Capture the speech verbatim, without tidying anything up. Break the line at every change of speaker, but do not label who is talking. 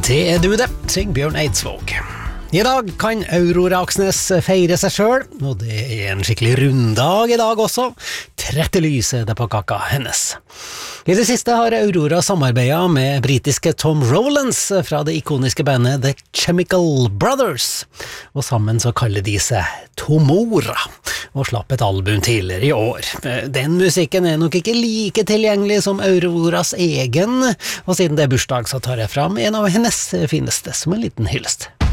Det er du det, syng Bjørn Eidsvåg. I dag kan Aurora Aksnes feire seg selv, og det er en skikkelig runddag i dag også. Trette lys er det på kaka hennes. I det siste har Aurora samarbeidet med britiske Tom Rowlands fra det ikoniske bandet The Chemical Brothers, og sammen så kaller de seg Tomora, og slapp et album tidligere i år. Den musikken er nok ikke like tilgjengelig som Auroras egen, og siden det er bursdag så tar jeg fram en av hennes fineste som en liten hyllest.